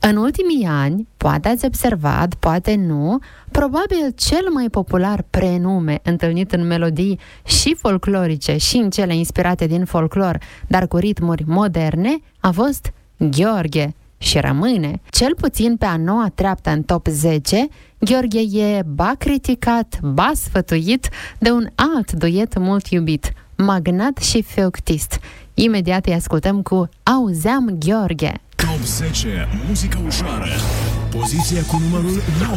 În ultimii ani, poate ați observat, poate nu, probabil cel mai popular prenume întâlnit în melodii și folclorice și în cele inspirate din folclor, dar cu ritmuri moderne, a fost Gheorghe. Și rămâne, cel puțin pe a noua treaptă în top 10, Gheorghe e ba criticat, ba sfătuit de un alt duet mult iubit, Magnat și Feuctist. Imediat îi ascultăm cu Auzeam Gheorghe. Top 10, muzică ușoară. Poziția cu numărul 9.